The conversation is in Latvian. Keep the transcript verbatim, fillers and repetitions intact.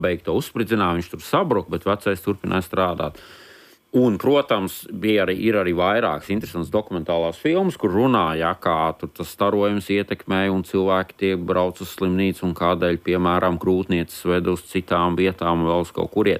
beigt to uzspridzināt, viņš tur sabruka, bet vecais turpināja strādāt. Un, protams, bija arī, ir arī vairākas interesantas dokumentālās filmas, kur runā, ja, kā tur tas starojums ietekmēja un cilvēki tiek brauc uz slimnīcu un kādēļ, piemēram, grūtniecis ved uz citām vietām vēl uz kaut kurien.